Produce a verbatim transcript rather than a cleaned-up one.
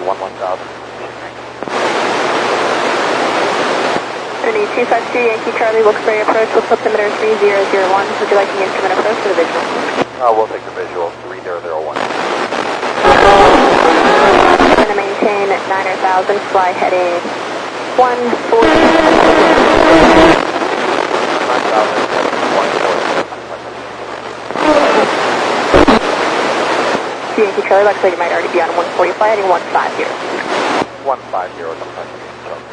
one one thousand. Trinity two five two Yankee Charlie, Wilkes-Barre approach with altimeter three zero zero one. Would you like the instrument approach or the visual? Uh, we'll take the visual, three zero zero one. Going to maintain at nine thousand, fly heading one four. nine thousand, one four. Yankee Charlie, looks like you might already be on one forty, fly heading one five zero. one five zero,